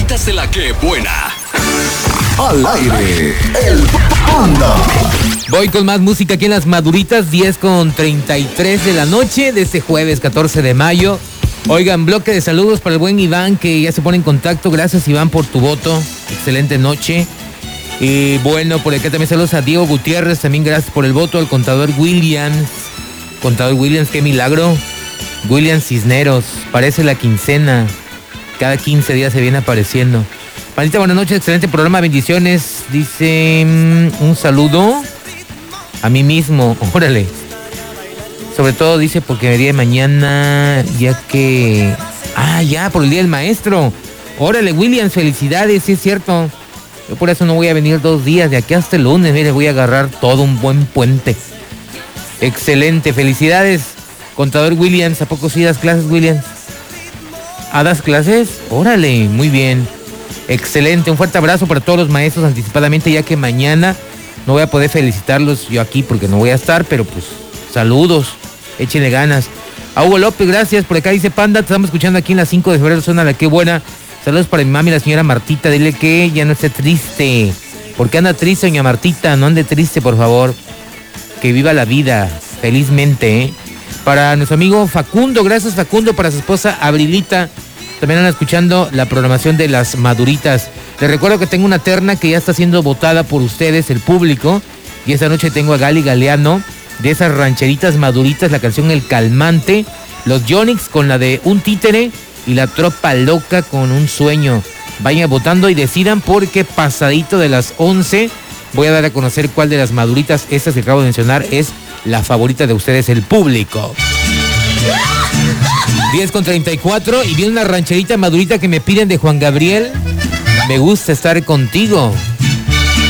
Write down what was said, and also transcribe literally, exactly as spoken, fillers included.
Maduritas de la que buena. Al aire, el Panda. Voy con más música aquí en Las Maduritas, diez con treinta y tres de la noche de este jueves catorce de mayo. Oigan, bloque de saludos para el buen Iván, que ya se pone en contacto. Gracias, Iván, por tu voto. Excelente noche. Y bueno, por acá también saludos a Diego Gutiérrez. También gracias por el voto. Al contador Williams. Contador Williams, qué milagro. Williams Cisneros, parece la quincena. Cada quince días se viene apareciendo. Panita, buenas noches, excelente programa, bendiciones. Dice, um, un saludo a mí mismo, órale. Sobre todo dice porque el día de mañana, ya que... Ah, ya, por el día del maestro. Órale, Williams, felicidades, sí es cierto. Yo por eso no voy a venir dos días, de aquí hasta el lunes, mire, voy a agarrar todo un buen puente. Excelente, felicidades, contador Williams. ¿A poco sí das clases, Williams? ¿Ah, das clases? Órale, muy bien. Excelente, un fuerte abrazo para todos los maestros anticipadamente, ya que mañana no voy a poder felicitarlos yo aquí porque no voy a estar, pero pues saludos, échenle ganas. A Hugo López, gracias, por acá dice Panda, te estamos escuchando aquí en la cinco de febrero, zona La Qué Buena. Saludos para mi mami, la señora Martita, dile que ya no esté triste. ¿Por qué anda triste, doña Martita? No ande triste, por favor. Que viva la vida, felizmente, ¿eh? Para nuestro amigo Facundo, gracias Facundo, para su esposa Abrilita. También andan escuchando la programación de Las Maduritas. Les recuerdo que tengo una terna que ya está siendo votada por ustedes, el público. Y esta noche tengo a Gali Galeano, de esas rancheritas maduritas, la canción El Calmante. Los Yonix con la de Un Títere. Y la Tropa Loca con Un Sueño. Vayan votando y decidan, porque pasadito de las once voy a dar a conocer cuál de las maduritas, estas que acabo de mencionar, es la favorita de ustedes, el público. diez con treinta y cuatro y viene una rancherita madurita que me piden de Juan Gabriel. Me gusta estar contigo.